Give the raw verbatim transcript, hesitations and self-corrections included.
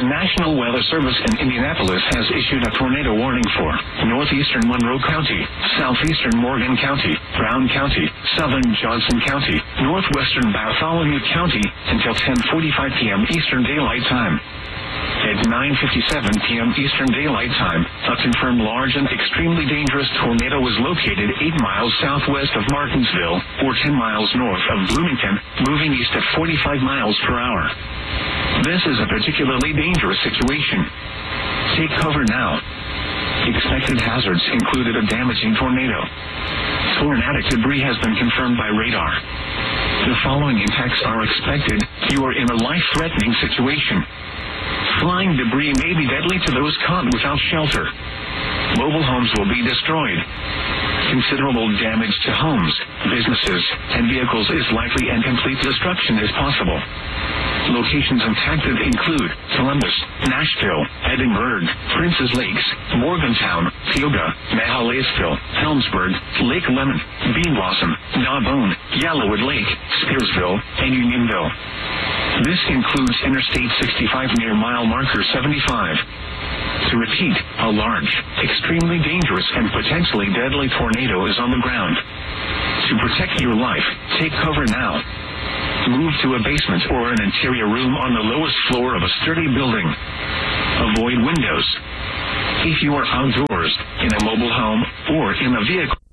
The National Weather Service in Indianapolis has issued a tornado warning for northeastern Monroe County, southeastern Morgan County, Brown County, southern Johnson County, northwestern Bartholomew County until ten forty-five p.m. Eastern Daylight Time. At nine fifty-seven p.m. Eastern Daylight Time, a confirmed large and extremely dangerous tornado was located eight miles southwest of Martinsville, or ten miles north of Bloomington, moving east at forty-five miles per hour. This is a particularly dangerous situation. Take cover now. Expected hazards included a damaging tornado. Tornadic debris has been confirmed by radar. The following impacts are expected. You are in a life-threatening situation. Flying debris may be deadly to those caught without shelter. Mobile homes will be destroyed. Considerable damage to homes, businesses, and vehicles is likely, and complete destruction is possible. Locations impacted include Columbus, Nashville, Edinburgh, Princes Lakes, Morgantown, Tioga, Mahalaisville, Helmsburg, Lake Lemon, Bean Blossom, Narbonne, Yellowwood Lake, Spearsville, and Unionville. This includes Interstate sixty-five near mile marker seventy-five. To repeat, a large, extremely dangerous, and potentially deadly tornado is on the ground. To protect your life, take cover now. Move to a basement or an interior room on the lowest floor of a sturdy building. Avoid windows. If you are outdoors, in a mobile home, or in a vehicle,